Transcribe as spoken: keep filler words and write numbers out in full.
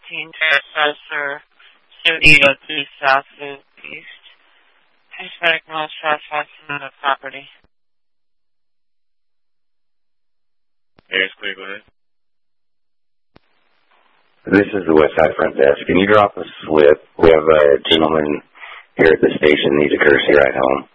seventeen Terrace Studio East South Loop East. Hispanic male trespassing on the property. Yes, clear, go ahead. This is the Westside Front Desk. Can you drop a slip? We have a gentleman here at the station needs a courtesy ride home.